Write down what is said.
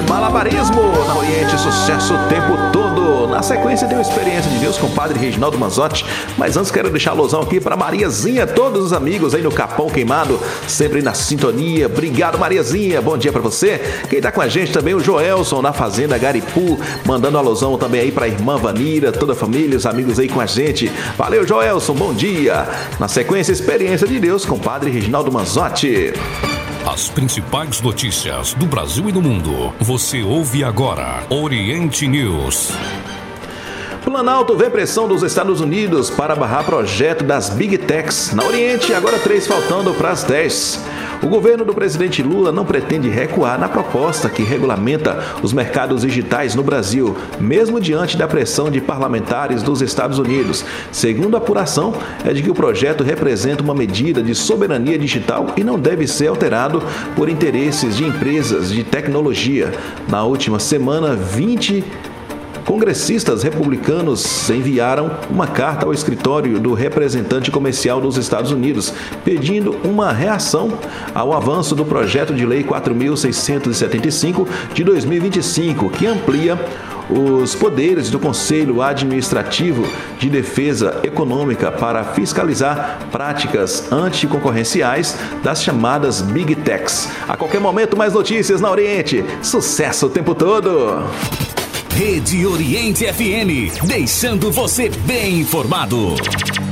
Malabarismo na Oriente, sucesso o tempo todo. Na sequência tem uma experiência de Deus com o padre Reginaldo Manzotti. Mas antes quero deixar alusão aqui para Mariazinha, todos os amigos aí no Capão Queimado, sempre na sintonia. Obrigado, Mariazinha, bom dia para você. Quem tá com a gente também, o Joelson na Fazenda Garipu, mandando alusão também aí para a irmã Vanira, toda a família, os amigos aí com a gente. Valeu, Joelson, bom dia. Na sequência, experiência de Deus com o padre Reginaldo Manzotti. As principais notícias do Brasil e do mundo. Você ouve agora Oriente News. Planalto vê pressão dos Estados Unidos para barrar projeto das Big Techs. Na Oriente, agora 3 faltando para as 10. O governo do presidente Lula não pretende recuar na proposta que regulamenta os mercados digitais no Brasil, mesmo diante da pressão de parlamentares dos Estados Unidos. Segundo a apuração, é de que o projeto representa uma medida de soberania digital e não deve ser alterado por interesses de empresas de tecnologia. Na última semana, 20 congressistas republicanos enviaram uma carta ao escritório do representante comercial dos Estados Unidos, pedindo uma reação ao avanço do projeto de lei 4.675 de 2025, que amplia os poderes do Conselho Administrativo de Defesa Econômica para fiscalizar práticas anticoncorrenciais das chamadas Big Techs. A qualquer momento, mais notícias na Oriente. Sucesso o tempo todo! Rede Oriente FM, deixando você bem informado.